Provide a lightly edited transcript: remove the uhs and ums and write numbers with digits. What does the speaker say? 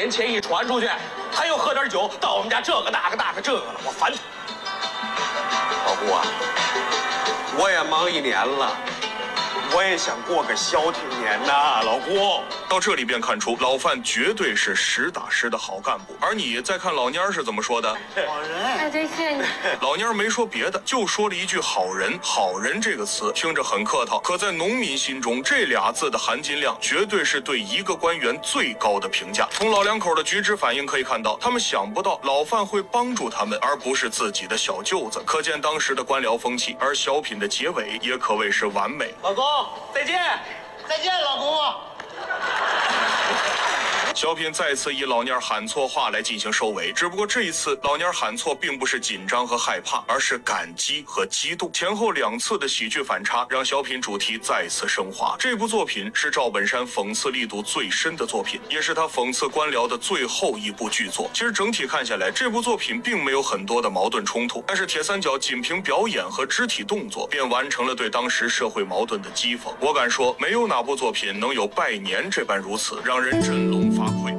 年前一传出去，他又喝点酒，到我们家这个那个了，我烦他。 老姑啊，我也忙1年了。我也想过个消停年呐，老姑。 到这里便看出老范绝对是实打实的好干部。而你再看老蔫儿是怎么说的？ 好人。 哎，对，谢谢你。 老蔫儿没说别的，就说了一句好人。好人这个词听着很客套，可在农民心中，这俩字的含金量绝对是对一个官员最高的评价。从老两口的举止反应可以看到，他们想不到老范会帮助他们，而不是自己的小舅子，可见当时的官僚风气。而小品的结尾也可谓是完美。 老公，再见。 再见，老公。 小品再次以老蔫儿喊错话来进行收尾，只不过这一次老蔫儿喊错并不是紧张和害怕，而是感激和激动。前后2次的喜剧反差让小品主题再次升华。这部作品是赵本山讽刺力度最深的作品，也是他讽刺官僚的最后一部剧作。其实整体看下来，这部作品并没有很多的矛盾冲突，但是铁三角仅凭表演和肢体动作便完成了对当时社会矛盾的讥讽。我敢说，没有哪部作品能有《拜年》这般如此，让人振聋发聩。